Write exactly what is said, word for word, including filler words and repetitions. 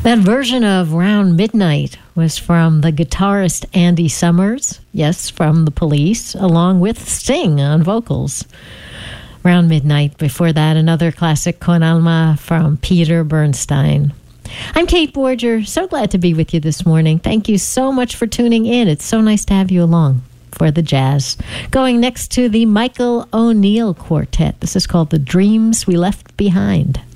That version of Round Midnight was from the guitarist Andy Summers, yes, from The Police, along with Sting on vocals. Round Midnight. Before that, another classic, Con Alma, from Peter Bernstein. I'm Kate Borger. So glad to be with you this morning. Thank you so much for tuning in. It's so nice to have you along for the jazz. Going next to the Michael O'Neill Quartet. This is called The Dreams We Left Behind.